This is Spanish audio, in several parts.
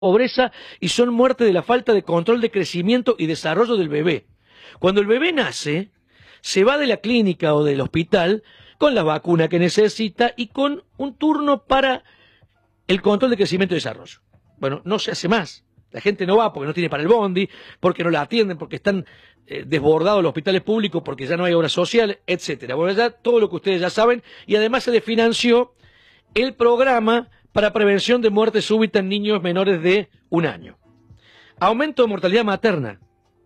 pobreza y son muertes de la falta de control de crecimiento y desarrollo del bebé. Cuando el bebé nace, se va de la clínica o del hospital con la vacuna que necesita y con un turno para el control de crecimiento y desarrollo. Bueno, no se hace más. La gente no va porque no tiene para el bondi, porque no la atienden, porque están desbordados los hospitales públicos, porque ya no hay obras sociales, etcétera. Bueno, ya todo lo que ustedes ya saben, y además se desfinanció el programa para prevención de muerte súbita en niños menores de 1 año. Aumento de mortalidad materna,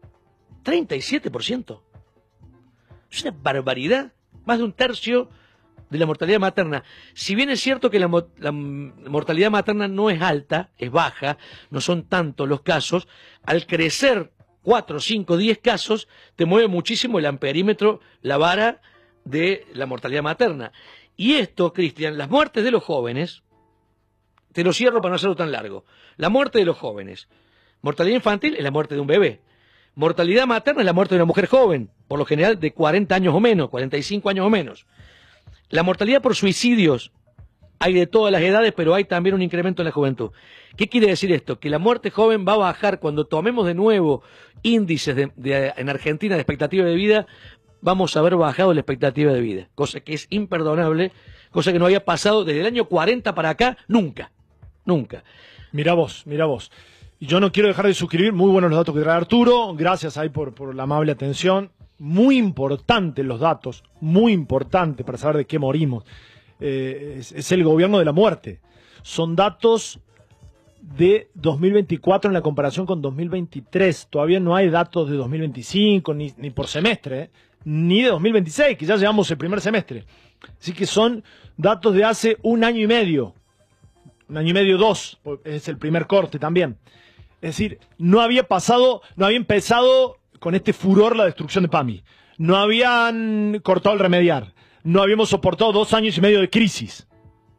37%. Es una barbaridad, más de 1/3 de la mortalidad materna. Si bien es cierto que la mortalidad materna no es alta, es baja, no son tantos los casos, al crecer 4, 5, 10 casos, te mueve muchísimo el amperímetro, la vara de la mortalidad materna. Y esto, Cristian, las muertes de los jóvenes, te lo cierro para no hacerlo tan largo, la muerte de los jóvenes, mortalidad infantil es la muerte de un bebé, mortalidad materna es la muerte de una mujer joven, por lo general de 40 años o menos, 45 años o menos. La mortalidad por suicidios, hay de todas las edades, pero hay también un incremento en la juventud. ¿Qué quiere decir esto? Que la muerte joven va a bajar cuando tomemos de nuevo índices en Argentina de expectativa de vida, vamos a haber bajado la expectativa de vida, cosa que es imperdonable, cosa que no había pasado desde el año 40 para acá, nunca, nunca. Mirá vos. Y yo no quiero dejar de suscribir, muy buenos los datos que trae Arturo, gracias ahí por la amable atención. Muy importantes los datos, muy importante para saber de qué morimos. Es el gobierno de la muerte. Son datos de 2024 en la comparación con 2023. Todavía no hay datos de 2025, ni por semestre, ni de 2026, que ya llevamos el primer semestre. Así que son datos de hace 1 año y medio. 1 año y medio, 2, es el primer corte también. Es decir, no había empezado con este furor la destrucción de PAMI. No habían cortado el remediar. No habíamos soportado 2 años y medio de crisis.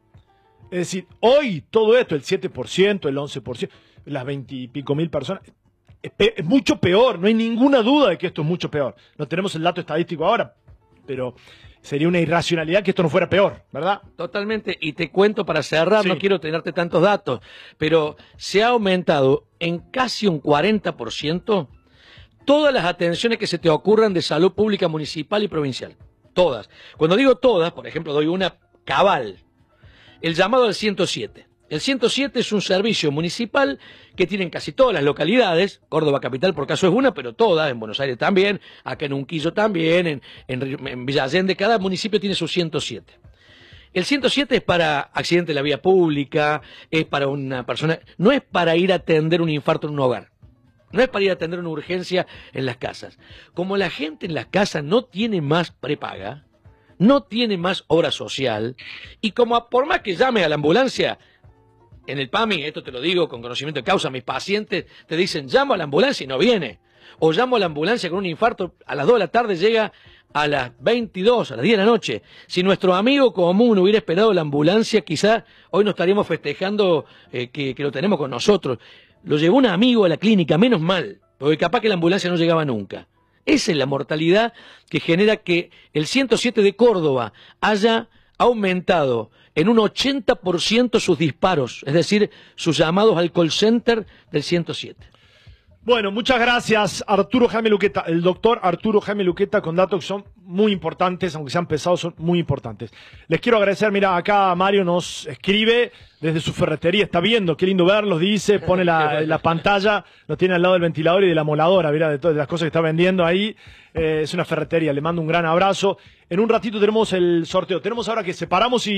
Es decir, hoy todo esto, el 7%, el 11%, las 20 y pico mil personas, es mucho peor. No hay ninguna duda de que esto es mucho peor. No tenemos el dato estadístico ahora, pero sería una irracionalidad que esto no fuera peor, ¿verdad? Totalmente, y te cuento para cerrar, sí. No quiero tenerte tantos datos, pero se ha aumentado en casi un 40% todas las atenciones que se te ocurran de salud pública municipal y provincial. Todas. Cuando digo todas, por ejemplo, doy una cabal. El llamado al 107. El 107 es un servicio municipal que tienen casi todas las localidades. Córdoba capital por caso es una, pero todas. En Buenos Aires también. Acá en Unquillo también. En Villa Allende. Cada municipio tiene su 107. El 107 es para accidente de la vía pública. Es para una persona. No es para ir a atender un infarto en un hogar. No es para ir a atender una urgencia en las casas. Como la gente en las casas no tiene más prepaga, no tiene más obra social, y como por más que llame a la ambulancia, en el PAMI, esto te lo digo con conocimiento de causa, mis pacientes te dicen, llamo a la ambulancia y no viene. O llamo a la ambulancia con un infarto, a las 2 de la tarde llega a las 22, a las 10 de la noche. Si nuestro amigo común hubiera esperado la ambulancia, quizá hoy no estaríamos festejando que lo tenemos con nosotros. Lo llevó un amigo a la clínica, menos mal, porque capaz que la ambulancia no llegaba nunca. Esa es la mortalidad que genera que el 107 de Córdoba haya aumentado en un 80% sus disparos, es decir, sus llamados al call center del 107. Bueno, muchas gracias, Arturo Jaime Luqueta, el doctor Arturo Jaime Luqueta, con datos que son muy importantes, aunque sean pesados, son muy importantes. Les quiero agradecer, mira, acá Mario nos escribe desde su ferretería, está viendo, qué lindo verlos, dice, pone la pantalla, lo tiene al lado del ventilador y de la moladora, mira, de todas las cosas que está vendiendo ahí, es una ferretería, le mando un gran abrazo. En un ratito tenemos el sorteo, tenemos ahora que separamos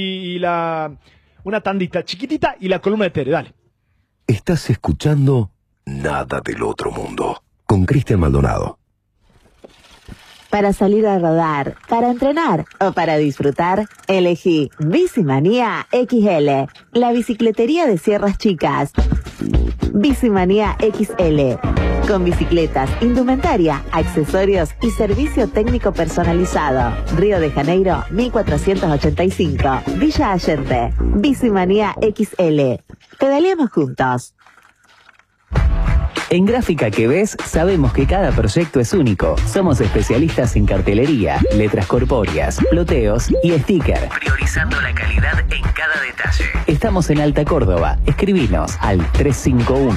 una tandita chiquitita y la columna de Tere, dale. Estás escuchando Nada del Otro Mundo, con Cristian Maldonado. Para salir a rodar, para entrenar o para disfrutar, elegí Bicimanía XL, la bicicletería de Sierras Chicas. Bicimanía XL, con bicicletas, indumentaria, accesorios y servicio técnico personalizado. Río de Janeiro, 1485, Villa Allende. Bicimanía XL. Pedaleamos juntos. En Gráfica que Ves sabemos que cada proyecto es único. Somos especialistas en cartelería, letras corpóreas, ploteos y sticker, priorizando la calidad en cada detalle. Estamos en Alta Córdoba. Escribinos al 351